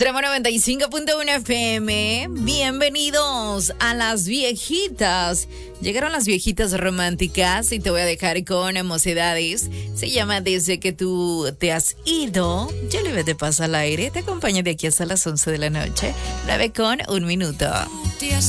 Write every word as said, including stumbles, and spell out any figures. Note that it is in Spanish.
Tramo noventa y cinco punto uno F M. Bienvenidos a las viejitas. Llegaron las viejitas románticas y te voy a dejar con emociones. Se llama Desde que tú te has ido. Yo le te pasa al aire. Te acompaño de aquí hasta las once de la noche. nueve con un minuto.